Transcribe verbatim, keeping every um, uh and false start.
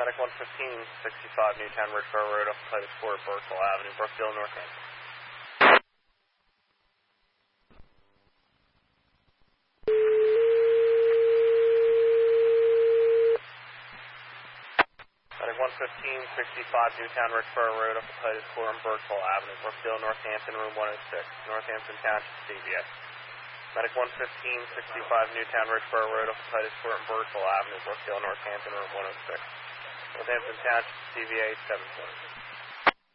Medic one fifteen sixty-five Newtown Ridgeboro Road off Titus four, Burkeville Avenue, Brookville, Northampton. Medic one fifteen sixty-five Newtown Ridgeboro Road off Titus four and Burkeville Avenue, Brookville, Northampton, room one oh six, Northampton Township, C V A. Medic one fifteen sixty-five Newtown Ridgeboro Road off Titus four and Burkeville Avenue, Brookville, Northampton, room one oh six, Northampton Township, C V A seven twenty.